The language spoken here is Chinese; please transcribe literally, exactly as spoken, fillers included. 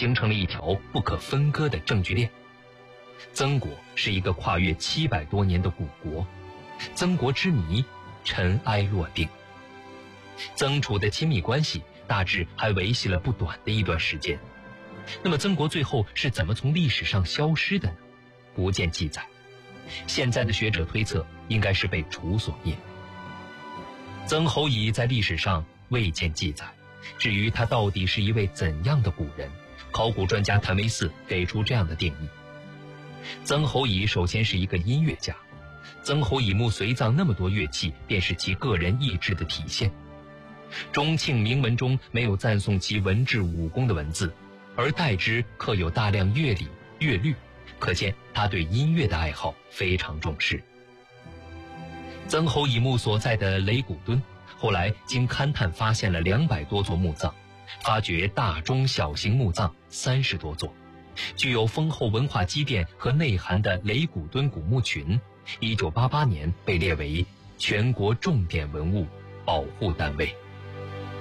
形成了一条不可分割的证据链。曾国是一个跨越七百多年的古国，曾国之谜尘埃落定。曾楚的亲密关系大致还维系了不短的一段时间。那么曾国最后是怎么从历史上消失的呢？不见记载。现在的学者推测，应该是被楚所灭。曾侯乙在历史上未见记载，至于他到底是一位怎样的古人，考古专家谭维四给出这样的定义：曾侯乙首先是一个音乐家，曾侯乙墓随葬那么多乐器，便是其个人意志的体现。中庆铭文中没有赞颂其文治武功的文字，而代之刻有大量乐理、乐律，可见他对音乐的爱好非常重视。曾侯乙墓所在的雷鼓墩，后来经勘探发现了两百多座墓葬，发掘大中小型墓葬三十多座，具有丰厚文化积淀和内涵的雷鼓墩古墓群，一九八八年被列为全国重点文物保护单位。